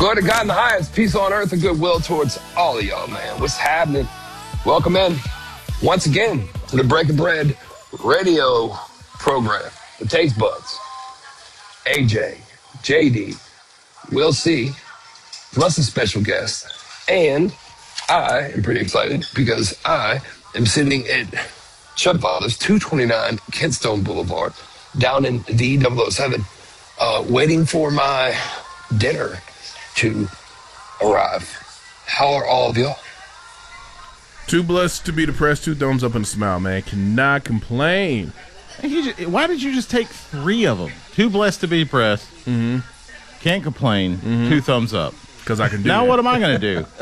Glory to God in the highest, peace on earth and goodwill towards all of y'all, man. What's happening? Welcome in once again to the Breaking Bread radio program. The Taste Buds, AJ, JD, Will C, plus a special guest. And I am pretty excited because I am sitting at Chudfather's 229 Kentstone Boulevard down in the 007, waiting for my dinner to arrive. How are all of y'all? Too blessed to be depressed, 2 thumbs up and a smile, man. Cannot complain. Why did you just take 3 of them? 2 blessed to be depressed. Mm-hmm. Can't complain. 2 thumbs up. Because I can do now that. What am I going to do?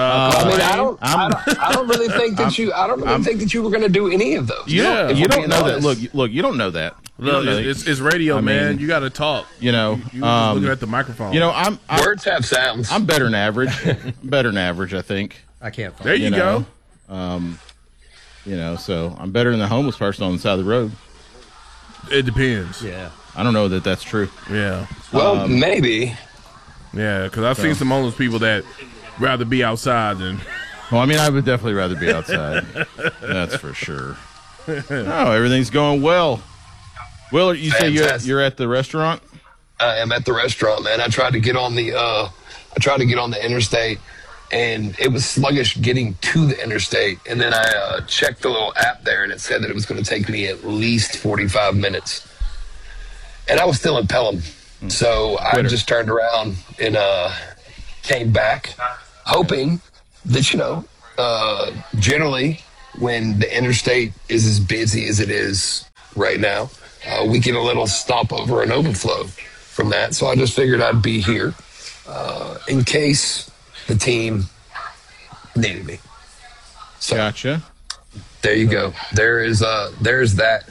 I don't really think that you were going to do any of those. You don't know that. Look, you don't know that. Look, it's radio, man. You got to talk. You know, you looking at the microphone. You know, words have sounds. I'm better than average. I think. I can't. There you go. You know, so I'm better than the homeless person on the side of the road. It depends. Yeah. I don't know that that's true. Yeah. Well, maybe. Yeah, because I've seen some homeless people that rather be outside than. Well, I mean, I would definitely rather be outside. That's for sure. Oh, everything's going well. Will, you say you're at the restaurant? I am at the restaurant, man. I tried to get on the interstate, and it was sluggish getting to the interstate. And then I checked the little app there, and it said that it was going to take me at least 45 minutes. And I was still in Pelham. So I just turned around and came back, hoping that, generally when the interstate is as busy as it is right now, we get a little stopover and overflow from that. So I just figured I'd be here in case the team needed me. So, gotcha. There you go. There's that.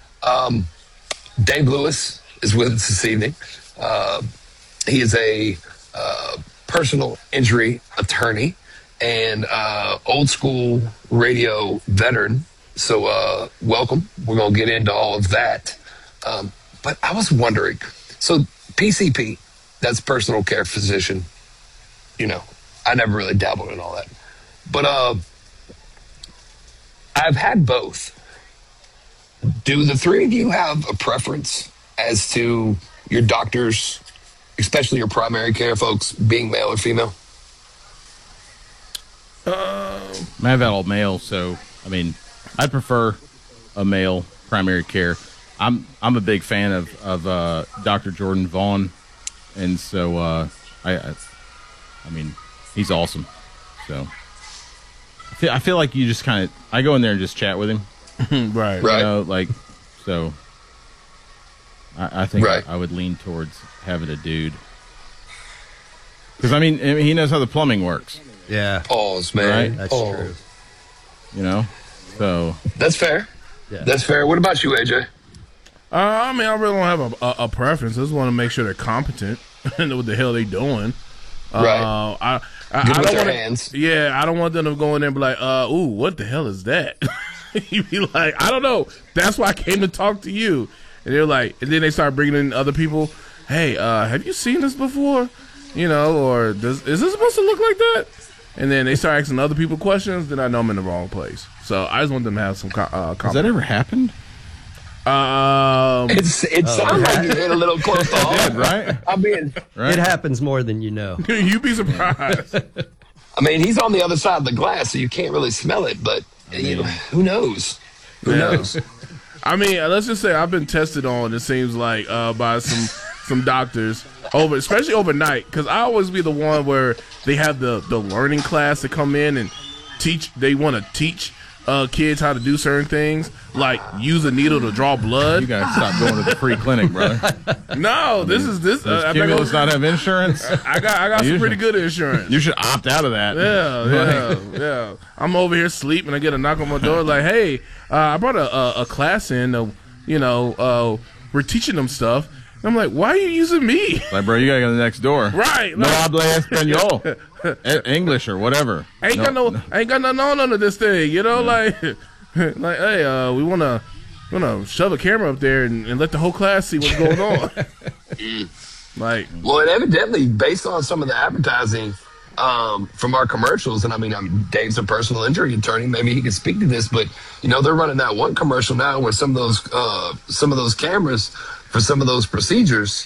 Dave Lewis is with us this evening. He is a personal injury attorney and old school radio veteran. So welcome. We're going to get into all of that. But I was wondering, so PCP, that's personal care physician. I never really dabbled in all that. But I've had both. Do the 3 of you have a preference as to your doctors, especially your primary care folks, being male or female? I've had all male, so I mean, I prefer a male primary care. I'm a big fan of Dr. Jordan Vaughn, and so I mean, he's awesome. So I feel like you just kind of I go in there and just chat with him, right? You know, so. I think I would lean towards having a dude. Because, I mean, he knows how the plumbing works. Yeah. Pause, man. Right? That's true. You know? So. That's fair. Yeah. That's fair. What about you, AJ? I mean, I really don't have a preference. I just want to make sure they're competent and know what the hell they're doing. Right. Good with their hands. Yeah, I don't want them to go in there and be like, ooh, what the hell is that? You'd be like, I don't know. That's why I came to talk to you. And they're like, and then they start bringing in other people. Hey, have you seen this before? Or is this supposed to look like that? And then they start asking other people questions. Then I know I'm in the wrong place. So I just want them to have some. Has that ever happened? It sounds like you hit a little close to home, right? It happens more than you know. You'd be surprised. I mean, he's on the other side of the glass, so you can't really smell it. But who knows? Who knows? I mean, let's just say I've been tested on. It seems like by some doctors especially overnight, because I always be the one where they have the learning class to come in and teach. They want to teach kids how to do certain things, like use a needle to draw blood. You gotta stop going to the free clinic, brother. No, this. Does Cumulus not have insurance? I got some pretty good insurance. You should opt out of that. Yeah. I'm over here sleeping. I get a knock on my door, like, hey, I brought a class in. We're teaching them stuff. And I'm like, why are you using me? Like, bro, you gotta go to the next door. Right. No habla español. English or whatever. I ain't got nothing on under this thing, like hey, we wanna shove a camera up there and let the whole class see what's going on. Like, Well, and evidently, based on some of the advertising from our commercials, and I mean, Dave's a personal injury attorney. Maybe he can speak to this, but they're running that one commercial now where some of those cameras for some of those procedures,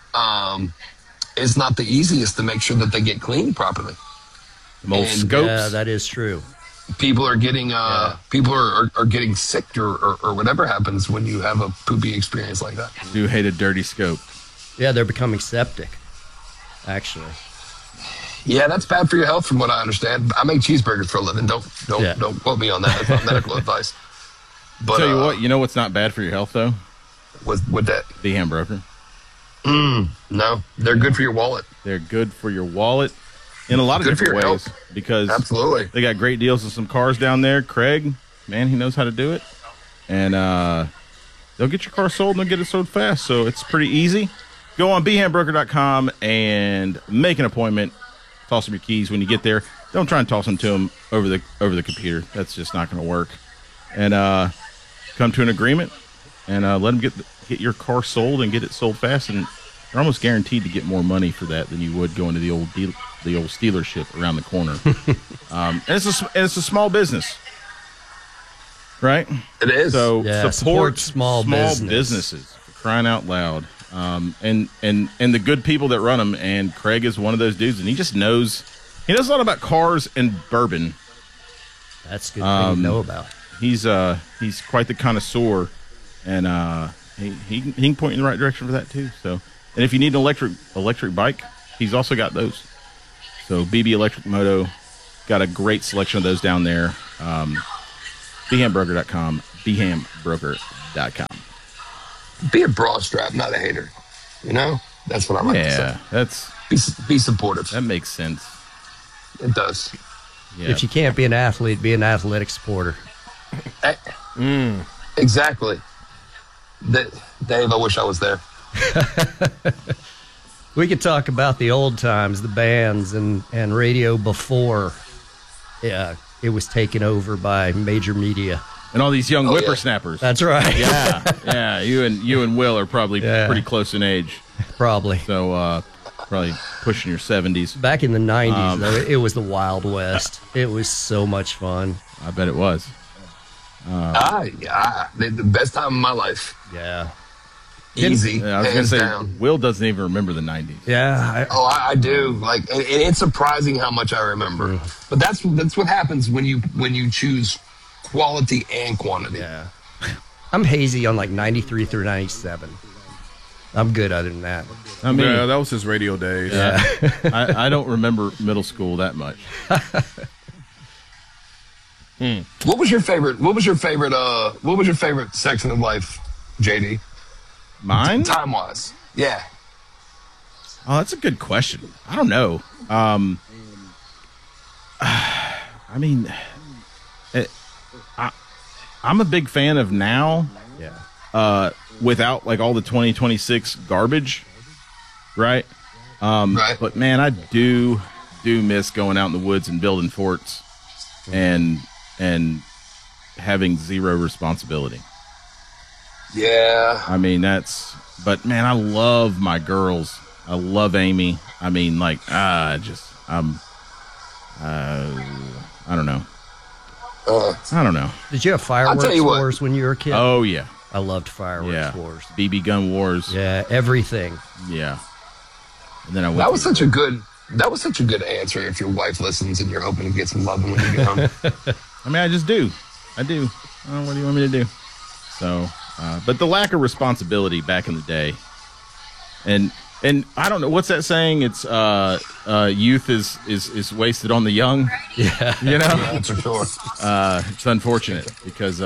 it's not the easiest to make sure that they get cleaned properly. Most And, scopes. Yeah, that is true. People are getting people are getting sick or whatever happens when you have a poopy experience like that. Do hate a dirty scope. Yeah, they're becoming septic, actually. Yeah, that's bad for your health, from what I understand. I make cheeseburgers for a living. Don't quote me on that. That's not medical advice. But Tell you what, you know what's not bad for your health though? with that, BHAM broker. no, they're good for your wallet. They're good for your wallet in a lot of Good for different your ways health. because Absolutely. they got great deals on some cars down there. Craig, man, he knows how to do it, and they'll get your car sold and they'll get it sold fast. So it's pretty easy. Go on bhambroker.com and make an appointment. Toss them your keys when you get there. Don't try and toss them to them over the computer. That's just not going to work. And come to an agreement and let them get your car sold and get it sold fast. And you're almost guaranteed to get more money for that than you would going to the old dealership around the corner. And it's a small business, right? It is. So Yeah, support small business. businesses, for crying out loud. And the good people that run them. And Craig is one of those dudes, and he just knows. He knows a lot about cars and bourbon. That's a good thing to know about. He's quite the connoisseur, and he can point you in the right direction for that too. So, and if you need an electric bike, he's also got those. So BB Electric Moto got a great selection of those down there. BHAMBroker.com, BHAMBroker.com. Be a broad strap, not a hater. That's what I like to Yeah, say. Be supportive. that makes sense. It does. Yeah. If you can't be an athlete, be an athletic supporter. Exactly. Dave, I wish I was there. We could talk about the old times, the bands and radio before it was taken over by major media. And all these young yeah. whippersnappers. That's right. Yeah. You and Will are probably pretty close in age. Probably. So probably pushing your 70s. Back in the 90s, though, it was the Wild West. It was so much fun. I bet it was. The best time of my life. Yeah. Easy, Yeah, I was going to hands say, down. Will doesn't even remember the 90s. Yeah. I do. Like, and it's surprising how much I remember. But that's what happens when you choose quality and quantity. Yeah. I'm hazy on like 93 through 97. I'm good other than that. I mean, yeah, that was his radio days. yeah, I don't remember middle school that much. What was your favorite section of life, JD? Mine? Time wise. Yeah. Oh, that's a good question. I don't know. I mean, I'm a big fan of now. Yeah. Without like all the 2026 garbage, right? Right. But man, I do miss going out in the woods and building forts, and having zero responsibility. Yeah. I mean, but man, I love my girls. I love Amy. I mean, like, I don't know. I don't know. Did you have fireworks tell you what. wars when you were a kid? Oh yeah, I loved fireworks yeah. wars. BB gun wars. Yeah, everything. Yeah. And then I went. That was such a good answer if your wife listens and you're hoping to get some loving when you get home. I mean, I just do. I do. What do you want me to do? So, but the lack of responsibility back in the day, and I don't know what's that saying. It's youth is wasted on the young. Yeah. You know, That's for sure. it's unfortunate because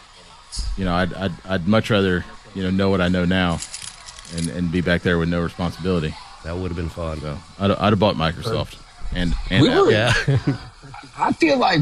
I'd much rather know what I know now, and be back there with no responsibility. That would have been fun. So I'd have bought Microsoft and We Apple. were- Yeah. I feel like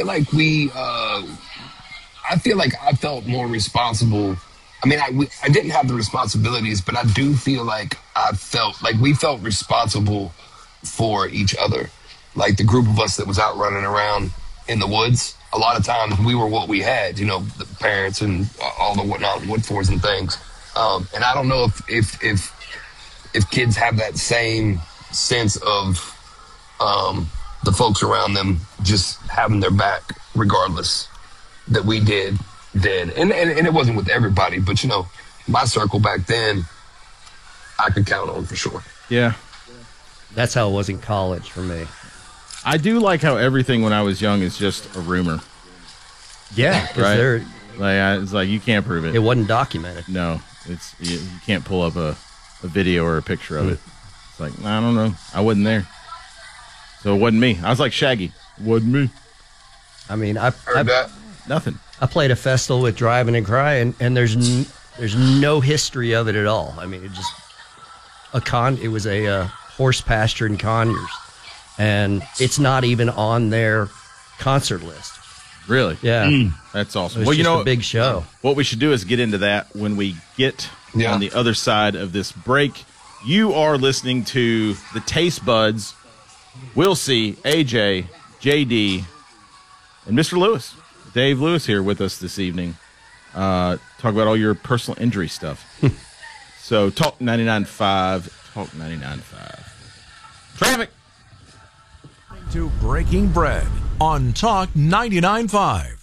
I felt more responsible. I mean, I didn't have the responsibilities, but I do feel like I felt like we felt responsible for each other. Like the group of us that was out running around in the woods, a lot of times we were what we had, the parents and all the whatnot, wood fours and things. And I don't know if if kids have that same sense of the folks around them just having their back regardless that we did then. And it wasn't with everybody, but, you know, my circle back then, I could count on for sure. Yeah. That's how it was in college for me. I do like how everything when I was young is just a rumor. Yeah, because Like, it's like you can't prove it. it wasn't documented. No, it's you can't pull up a video or a picture of it. It's like, I don't know. I wasn't there. So it wasn't me. I was like Shaggy. Wasn't me. I mean, Heard that? Nothing. I played a festival with Driving and Crying, and there's no history of it at all. I mean, it just it was a horse pasture in Conyers, and it's not even on their concert list. Really? Yeah, That's awesome. it was just a big show. What we should do is get into that when we get on the other side of this break. You are listening to the Taste Buds. We'll see AJ, JD, and Mr. Lewis. Dave Lewis here with us this evening. Talk about all your personal injury stuff. So Talk 99.5. Talk 99.5. Traffic. To Breaking Bread on Talk 99.5.